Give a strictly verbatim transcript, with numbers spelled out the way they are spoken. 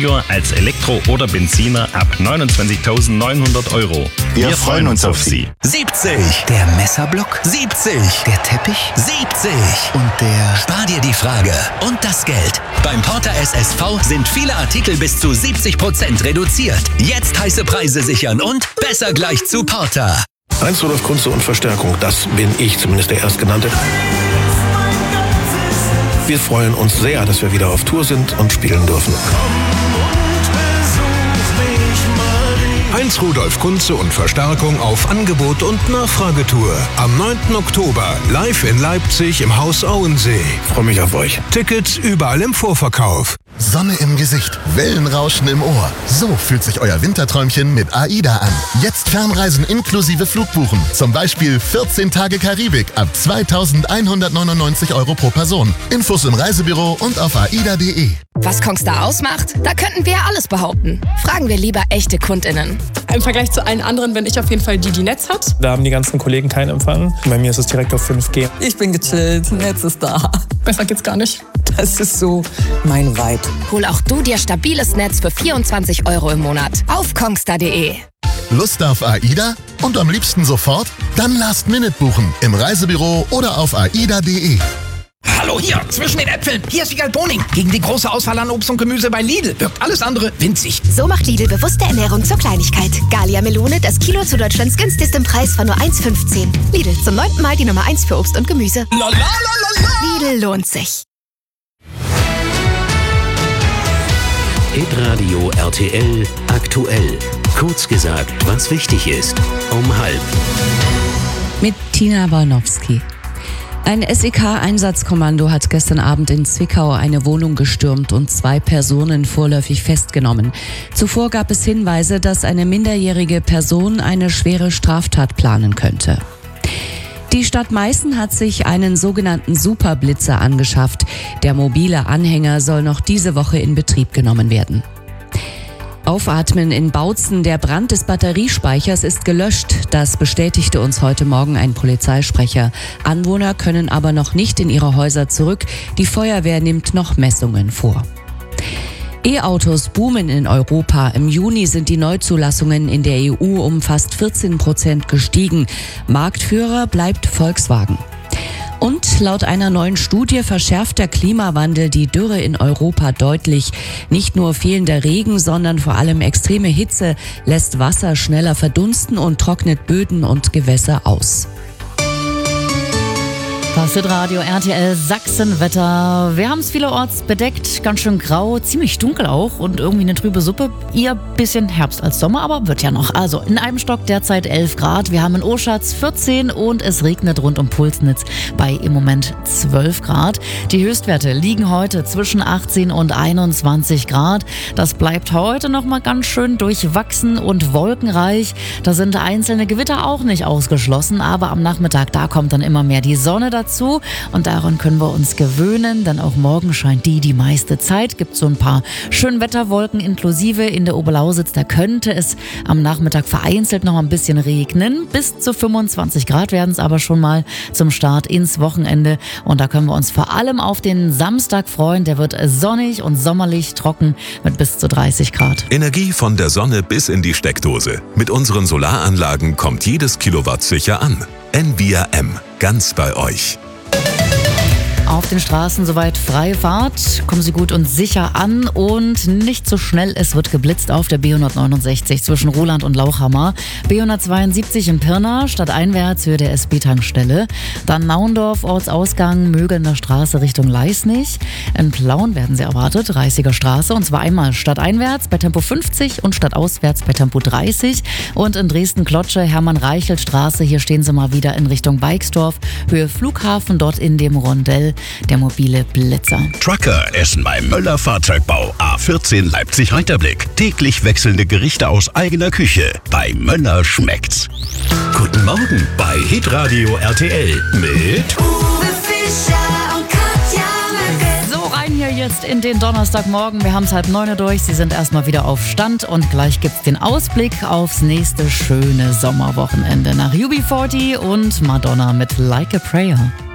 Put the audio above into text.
Billiger als Elektro- oder Benziner ab neunundzwanzigtausendneunhundert Euro. Wir, Wir freuen uns auf Sie. siebzig. Der Messerblock. siebzig. Der Teppich. siebzig. Und der... Spar dir die Frage und das Geld. Beim Porter S S V sind viele Artikel bis zu siebzig Prozent reduziert. Jetzt heiße Preise sichern und besser gleich zu Porter. Heinz Rudolf Kunze und Verstärkung, das bin ich, zumindest der Erstgenannte. Wir freuen uns sehr, dass wir wieder auf Tour sind und spielen dürfen. Heinz Rudolf Kunze und Verstärkung auf Angebot und Nachfragetour. Am neunten Oktober live in Leipzig im Haus Auensee. Freue mich auf euch. Tickets überall im Vorverkauf. Sonne im Gesicht, Wellenrauschen im Ohr. So fühlt sich euer Winterträumchen mit AIDA an. Jetzt Fernreisen inklusive Flugbuchen. Zum Beispiel vierzehn Tage Karibik ab zweitausendeinhundertneunundneunzig Euro pro Person. Infos im Reisebüro und auf aida punkt de. Was Kongstar ausmacht? Da könnten wir alles behaupten. Fragen wir lieber echte KundInnen. Im Vergleich zu allen anderen bin ich auf jeden Fall die, die Netz hat. Da haben die ganzen Kollegen keinen Empfang. Bei mir ist es direkt auf fünf G. Ich bin gechillt, Netz ist da. Besser geht's gar nicht. Das ist so mein Vibe. Hol auch du dir stabiles Netz für vierundzwanzig Euro im Monat auf kongstar punkt de. Lust auf AIDA? Und am liebsten sofort? Dann Last Minute buchen im Reisebüro oder auf aida punkt de. Hallo hier, zwischen den Äpfeln. Hier ist Wiegald Boning. Gegen die große Auswahl an Obst und Gemüse bei Lidl wirkt alles andere winzig. So macht Lidl bewusste Ernährung zur Kleinigkeit. Gallia Melone, das Kilo zu Deutschlands günstigstem Preis von nur eins fünfzehn. Lidl, zum neunten Mal die Nummer eins für Obst und Gemüse. La, la, la, la, la. Lidl lohnt sich. Hitradio R T L aktuell. Kurz gesagt, was wichtig ist. Um halb. Mit Tina Warnowski. Ein S E K-Einsatzkommando hat gestern Abend in Zwickau eine Wohnung gestürmt und zwei Personen vorläufig festgenommen. Zuvor gab es Hinweise, dass eine minderjährige Person eine schwere Straftat planen könnte. Die Stadt Meißen hat sich einen sogenannten Superblitzer angeschafft. Der mobile Anhänger soll noch diese Woche in Betrieb genommen werden. Aufatmen in Bautzen. Der Brand des Batteriespeichers ist gelöscht. Das bestätigte uns heute Morgen ein Polizeisprecher. Anwohner können aber noch nicht in ihre Häuser zurück. Die Feuerwehr nimmt noch Messungen vor. E-Autos boomen in Europa. Im Juni sind die Neuzulassungen in der E U um fast vierzehn Prozent gestiegen. Marktführer bleibt Volkswagen. Und laut einer neuen Studie verschärft der Klimawandel die Dürre in Europa deutlich. Nicht nur fehlender Regen, sondern vor allem extreme Hitze lässt Wasser schneller verdunsten und trocknet Böden und Gewässer aus. Das Hitradio R T L Sachsenwetter. Wir haben es vielerorts bedeckt, ganz schön grau, ziemlich dunkel auch und irgendwie eine trübe Suppe. Eher bisschen Herbst als Sommer, aber wird ja noch. Also in einem Stock derzeit elf Grad. Wir haben in Oschatz vierzehn und es regnet rund um Pulsnitz bei im Moment zwölf Grad. Die Höchstwerte liegen heute zwischen achtzehn und einundzwanzig Grad. Das bleibt heute noch mal ganz schön durchwachsen und wolkenreich. Da sind einzelne Gewitter auch nicht ausgeschlossen, aber am Nachmittag, da kommt dann immer mehr die Sonne dazu. Und daran können wir uns gewöhnen, denn auch morgen scheint die die meiste Zeit. Gibt so ein paar Schönwetterwolken inklusive in der Oberlausitz. Da könnte es am Nachmittag vereinzelt noch ein bisschen regnen. Bis zu fünfundzwanzig Grad werden es aber schon mal zum Start ins Wochenende. Und da können wir uns vor allem auf den Samstag freuen. Der wird sonnig und sommerlich trocken mit bis zu dreißig Grad. Energie von der Sonne bis in die Steckdose. Mit unseren Solaranlagen kommt jedes Kilowatt sicher an. Envia M. Ganz bei euch. Auf den Straßen soweit freie Fahrt. Kommen Sie gut und sicher an und nicht so schnell. Es wird geblitzt auf der B hundertneunundsechzig zwischen Roland und Lauchhammer. B hundertzweiundsiebzig in Pirna, stadteinwärts Höhe der S B-Tankstelle. Dann Naundorf, Ortsausgang, Mögelner Straße Richtung Leisnig. In Plauen werden Sie erwartet, Reißiger Straße. Und zwar einmal stadteinwärts bei Tempo fünfzig und stadtauswärts bei Tempo dreißig. Und in Dresden-Klotsche, Hermann-Reichelt-Straße. Hier stehen Sie mal wieder in Richtung Beixdorf. Höhe Flughafen, dort in dem Rondell. Der mobile Blitzer. Trucker essen beim Möller Fahrzeugbau A vierzehn Leipzig-Reiterblick. Täglich wechselnde Gerichte aus eigener Küche. Bei Möller schmeckt's. Guten Morgen bei Hitradio R T L mit Uwe Fischer und Katja Möcke. So rein hier jetzt in den Donnerstagmorgen. Wir haben es halb neun Uhr durch. Sie sind erstmal wieder auf Stand und gleich gibt's den Ausblick aufs nächste schöne Sommerwochenende nach U B vierzig und Madonna mit Like a Prayer.